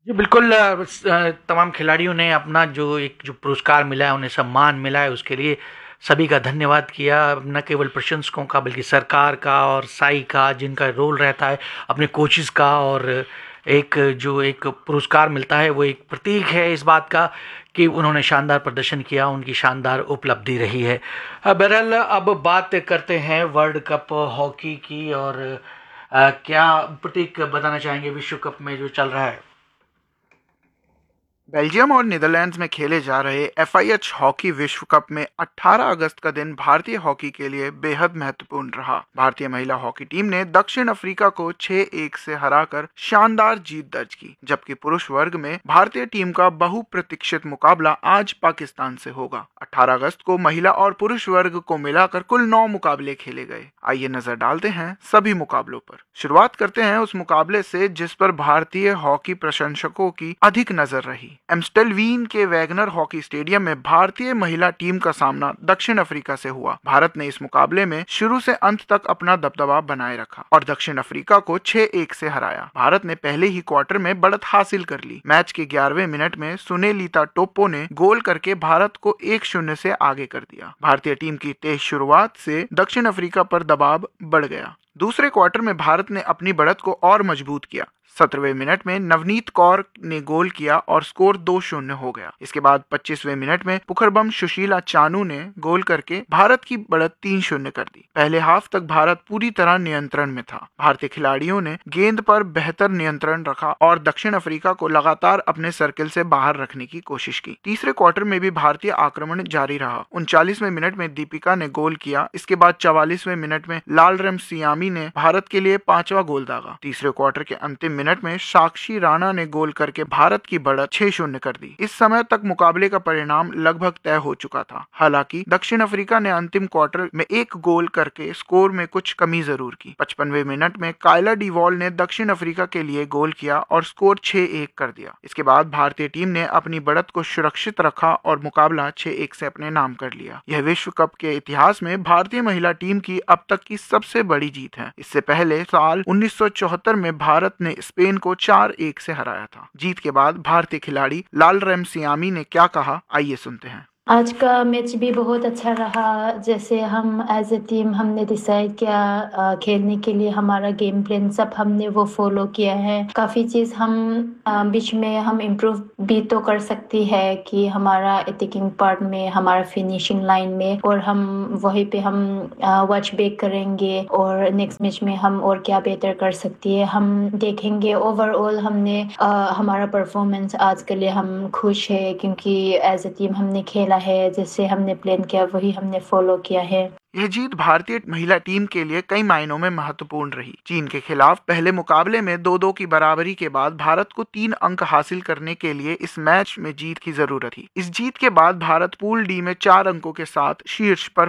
जी, बिल्कुल तमाम खिलाड़ियों ने अपना जो पुरस्कार मिला है, उन्हें सम्मान मिला है, उसके लिए सभी का धन्यवाद किया। न केवल प्रशंसकों का बल्कि सरकार का और साई का, जिनका रोल रहता है, अपने कोचेज़ का। और एक पुरस्कार मिलता है, वो एक प्रतीक है इस बात का कि उन्होंने शानदार प्रदर्शन किया, उनकी शानदार उपलब्धि रही है। बहरहाल अब बात करते हैं वर्ल्ड कप हॉकी की। और क्या प्रतीक बताना चाहेंगे विश्व कप में जो चल रहा है? बेल्जियम और नीदरलैंड्स में खेले जा रहे एफआईएच हॉकी विश्व कप में 18 अगस्त का दिन भारतीय हॉकी के लिए बेहद महत्वपूर्ण रहा। भारतीय महिला हॉकी टीम ने दक्षिण अफ्रीका को 6-1 से हराकर शानदार जीत दर्ज की, जबकि पुरुष वर्ग में भारतीय टीम का बहुप्रतीक्षित मुकाबला आज पाकिस्तान से होगा। 18 अगस्त को महिला और पुरुष वर्ग को मिलाकर कुल 9 मुकाबले खेले गए। आइए नजर डालते हैं सभी मुकाबलों पर। शुरुआत करते हैं उस मुकाबले से जिस पर भारतीय हॉकी प्रशंसकों की अधिक नजर रही। एम्स्टेलवीन के वैगनर हॉकी स्टेडियम में भारतीय महिला टीम का सामना दक्षिण अफ्रीका से हुआ। भारत ने इस मुकाबले में शुरू से अंत तक अपना दबदबा बनाए रखा और दक्षिण अफ्रीका को 6-1 से हराया। भारत ने पहले ही क्वार्टर में बढ़त हासिल कर ली। मैच के 11वें मिनट में सुनेलिता टोप्पो ने गोल करके भारत को 1-0 से आगे कर दिया। भारतीय टीम की तेज शुरुआत से दक्षिण अफ्रीका पर दबाव बढ़ गया। दूसरे क्वार्टर में भारत ने अपनी बढ़त को और मजबूत किया। 17वें मिनट में नवनीत कौर ने गोल किया और स्कोर 2-0 हो गया। इसके बाद 25वें मिनट में पुखरबम सुशीला चानू ने गोल करके भारत की बढ़त 3-0 कर दी। पहले हाफ तक भारत पूरी तरह नियंत्रण में था। भारतीय खिलाड़ियों ने गेंद पर बेहतर नियंत्रण रखा और दक्षिण अफ्रीका को लगातार अपने सर्किल से बाहर रखने की कोशिश की। तीसरे क्वार्टर में भी भारतीय आक्रमण जारी रहा। 39वें मिनट में दीपिका ने गोल किया। इसके बाद 44वें मिनट में लालरेम सियामी ने भारत के लिए 5वां गोल दागा। तीसरे क्वार्टर के अंतिम मिनट में साक्षी राणा ने गोल करके भारत की बढ़त 6-0 कर दी। इस समय तक मुकाबले का परिणाम लगभग तय हो चुका था। हालांकि दक्षिण अफ्रीका ने अंतिम क्वार्टर में एक गोल करके स्कोर में कुछ कमी जरूर की। 55वें मिनट में कायला डिवॉल ने दक्षिण अफ्रीका के लिए गोल किया और स्कोर 6-1 कर दिया। इसके बाद भारतीय टीम ने अपनी बढ़त को सुरक्षित रखा और मुकाबला 6-1 से अपने नाम कर लिया। यह विश्व कप के इतिहास में भारतीय महिला टीम की अब तक की सबसे बड़ी जीत है। इससे पहले साल 1974 में भारत ने स्पेन को 4-1 से हराया था। जीत के बाद भारतीय खिलाड़ी लालरेम सियामी ने क्या कहा, आइए सुनते हैं। आज का मैच भी बहुत अच्छा रहा। जैसे हम एज ए टीम हमने डिसाइड किया खेलने के लिए, हमारा गेम प्लान सब हमने वो फॉलो किया है। काफ़ी चीज़ हम बीच में हम इम्प्रूव भी तो कर सकती है कि हमारा अटैकिंग पार्ट में, हमारा फिनिशिंग लाइन में, और हम वहीं पे हम वॉच बैक करेंगे और नेक्स्ट मैच में हम और क्या बेहतर कर सकती है हम देखेंगे। ओवरऑल हमने हमारा परफॉर्मेंस आज के लिए हम खुश है क्योंकि एज ए टीम हमने खेला है, जैसे हमने प्लान किया वही हमने फॉलो किया है। यह जीत भारतीय महिला टीम के लिए कई मायनों में महत्वपूर्ण रही। चीन के खिलाफ पहले मुकाबले में 2-2 की बराबरी के बाद भारत को 3 अंक हासिल करने के लिए इस मैच में जीत की जरूरत थी। इस जीत के बाद भारत पूल डी में 4 अंकों के साथ शीर्ष पर